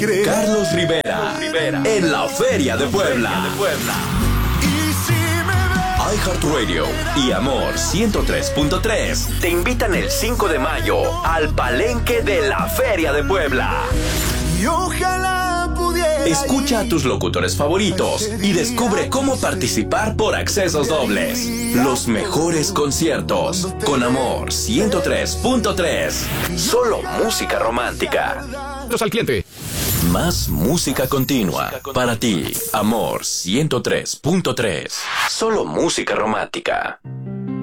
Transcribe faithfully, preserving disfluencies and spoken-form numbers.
Carlos Rivera, Rivera en la Feria de Puebla. iHeartRadio y Amor ciento tres punto tres te invitan el cinco de mayo al Palenque de la Feria de Puebla. Y ojalá pudiera. Escucha a tus locutores favoritos y descubre cómo participar por accesos dobles. Los mejores conciertos con Amor ciento tres punto tres. Solo música romántica. Al cliente. Más música continua para ti. Amor ciento tres punto tres. Solo música romántica.